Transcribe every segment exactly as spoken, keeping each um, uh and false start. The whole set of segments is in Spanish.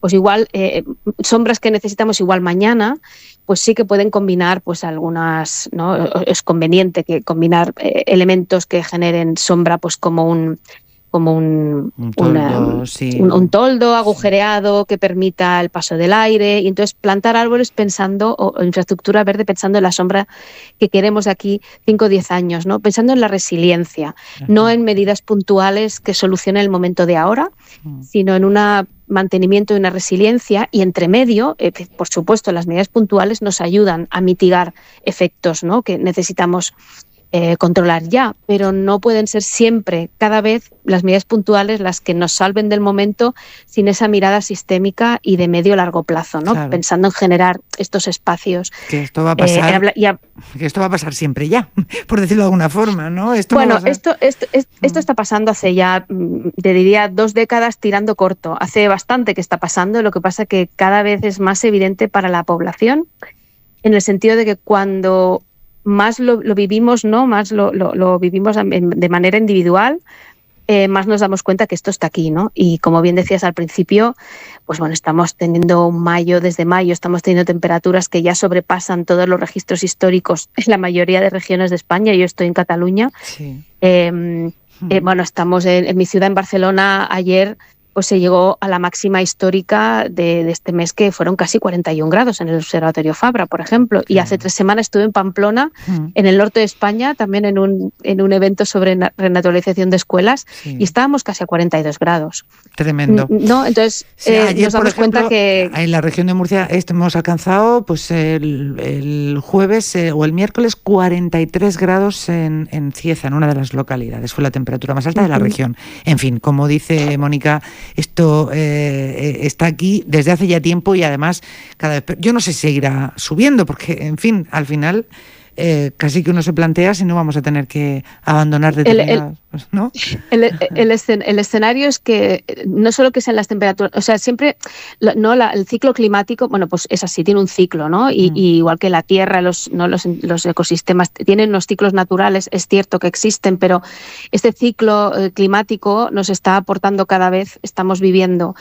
pues igual eh, sombras que necesitamos igual mañana, pues sí que pueden combinar pues algunas, ¿no? Es conveniente que combinar eh, elementos que generen sombra, pues como un como un, un, toldo, una, sí. un, un toldo agujereado que permita el paso del aire, y entonces plantar árboles pensando, o, o infraestructura verde pensando en la sombra que queremos de aquí cinco o diez años, ¿no? Pensando en la resiliencia, uh-huh. no en medidas puntuales que solucionen el momento de ahora, uh-huh. sino en un mantenimiento de una resiliencia, y entre medio, eh, por supuesto, las medidas puntuales nos ayudan a mitigar efectos, ¿no? que necesitamos Eh, controlar ya, pero no pueden ser siempre, cada vez, las medidas puntuales las que nos salven del momento, sin esa mirada sistémica y de medio largo plazo, ¿no? Claro. Pensando en generar estos espacios. Que esto va a pasar, eh, ya, que esto va a pasar siempre ya, por decirlo de alguna forma, ¿no? Esto bueno, no esto, esto, esto, esto está pasando hace ya, te diría, dos décadas tirando corto. Hace bastante que está pasando, lo que pasa que cada vez es más evidente para la población, en el sentido de que cuando más lo, lo vivimos, ¿no? Más lo, lo, lo vivimos de manera individual, eh, más nos damos cuenta que esto está aquí, ¿no? Y como bien decías al principio, pues bueno, estamos teniendo un mayo, desde mayo estamos teniendo temperaturas que ya sobrepasan todos los registros históricos en la mayoría de regiones de España. Yo estoy en Cataluña. Sí. Eh, eh, bueno, estamos en, en mi ciudad, en Barcelona, ayer pues se llegó a la máxima histórica de, de este mes, que fueron casi cuarenta y un grados en el Observatorio Fabra, por ejemplo. Y hace tres semanas estuve en Pamplona, mm. en el norte de España, también en un, en un evento sobre renaturalización de escuelas, sí. y estábamos casi a cuarenta y dos grados. Tremendo. ¿No? Entonces, sí, eh, ayer, nos damos por ejemplo, cuenta que... en la región de Murcia hemos alcanzado pues el, el jueves eh, o el miércoles cuarenta y tres grados en, en Cieza, en una de las localidades. Fue la temperatura más alta uh-huh. de la región. En fin, como dice Mónica, esto eh, está aquí desde hace ya tiempo, y además cada vez, yo no sé si seguirá subiendo, porque en fin, al final eh, casi que uno se plantea si no vamos a tener que abandonar determinadas, el, el, ¿no? El, el, escen, el escenario es que no solo que sean las temperaturas, o sea, siempre, no, la, el ciclo climático, bueno, pues es así, tiene un ciclo, ¿no? Y, mm. y igual que la Tierra, los, ¿no? los, los ecosistemas tienen unos ciclos naturales, es cierto que existen, pero este ciclo eh, climático nos está aportando cada vez, estamos viviendo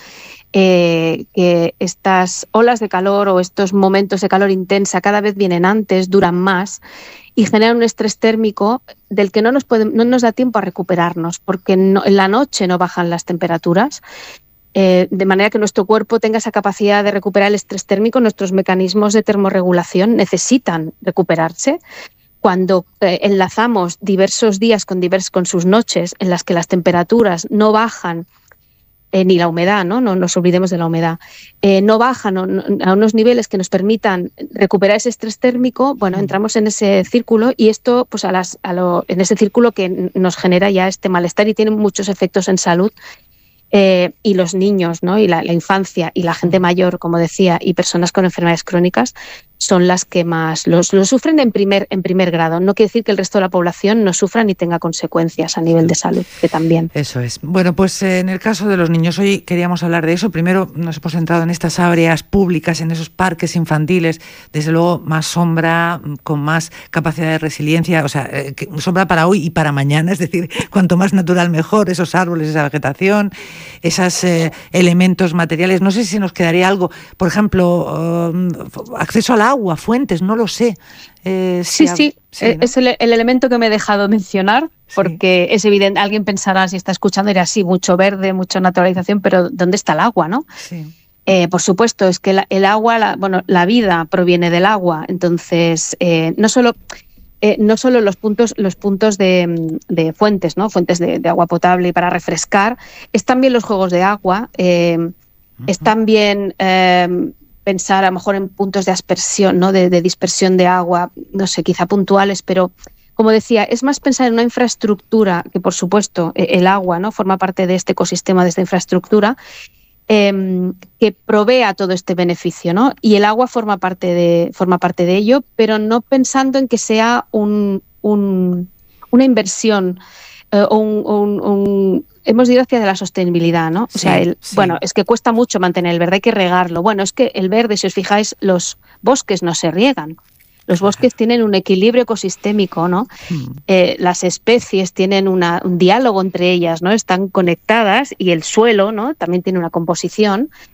eh, que estas olas de calor o estos momentos de calor intensa cada vez vienen antes, duran más, y generan un estrés térmico del que no nos, puede, no nos da tiempo a recuperarnos, porque no, en la noche no bajan las temperaturas, eh, de manera que nuestro cuerpo tenga esa capacidad de recuperar el estrés térmico. Nuestros mecanismos de termorregulación necesitan recuperarse. Cuando eh, enlazamos diversos días con, divers, con sus noches en las que las temperaturas no bajan, Eh, ni la humedad, ¿no? No nos olvidemos de la humedad, eh, no bajan no, no, a unos niveles que nos permitan recuperar ese estrés térmico, bueno, entramos en ese círculo, y esto, pues a las, a lo, en ese círculo que nos genera ya este malestar y tiene muchos efectos en salud. Eh, y los niños, ¿no? y la, la infancia y la gente mayor, como decía, y personas con enfermedades crónicas son las que más los, los sufren en primer, en primer grado. No quiere decir que el resto de la población no sufra ni tenga consecuencias a nivel de salud, que también. Eso es. Bueno, pues eh, en el caso de los niños, hoy queríamos hablar de eso. Primero nos hemos centrado en estas áreas públicas, en esos parques infantiles, desde luego más sombra, con más capacidad de resiliencia, o sea, eh, sombra para hoy y para mañana, es decir, cuanto más natural mejor, esos árboles, esa vegetación, esos eh, elementos materiales. No sé si nos quedaría algo, por ejemplo, uh, acceso al agua, fuentes, no lo sé. Eh, sí, si sí, sí ¿no? es el, el elemento que me he dejado mencionar, porque sí. es evidente, alguien pensará, si está escuchando, dirá, sí, mucho verde, mucha naturalización, pero ¿dónde está el agua, no? Sí. Eh, por supuesto, es que la, el agua, la, bueno, la vida proviene del agua, entonces eh, no solo... Eh, no solo los puntos, los puntos de, de fuentes, ¿no? Fuentes de, de agua potable y para refrescar, es también los juegos de agua, eh, uh-huh. es también eh, pensar a lo mejor en puntos de aspersión, ¿no? de, de dispersión de agua, no sé, quizá puntuales, pero como decía, es más pensar en una infraestructura, que por supuesto eh, el agua, ¿no? forma parte de este ecosistema, de esta infraestructura, Eh, que provea todo este beneficio, ¿no? Y el agua forma parte de, forma parte de ello, pero no pensando en que sea un, un, una inversión eh, o un, un, un... Hemos ido hacia de la sostenibilidad, ¿no? Sí, o sea, el, sí. bueno, es que cuesta mucho mantener el verde, hay que regarlo. Bueno, es que el verde, si os fijáis, los bosques no se riegan. Los bosques tienen un equilibrio ecosistémico, ¿no? Hmm. Eh, las especies tienen una, un diálogo entre ellas, ¿no? Están conectadas, y el suelo, ¿no? También tiene una composición.